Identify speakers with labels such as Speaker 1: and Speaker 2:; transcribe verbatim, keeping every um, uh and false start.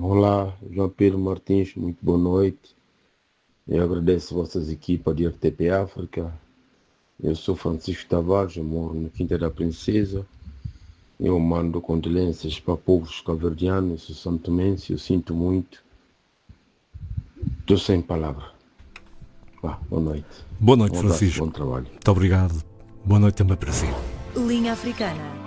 Speaker 1: Olá, João Pedro Martins, muito boa noite. Eu agradeço a vossas equipas de R T P África. Eu sou Francisco Tavares, eu moro na Quinta da Princesa. Eu mando condolências para povos cabo-verdianos, eu sou santomense, eu sinto muito. Estou sem palavra. Vá, boa noite.
Speaker 2: Boa noite,
Speaker 1: Um abraço,
Speaker 2: Francisco.
Speaker 1: bom trabalho.
Speaker 2: Muito obrigado. Boa noite também para si.
Speaker 3: Linha Africana.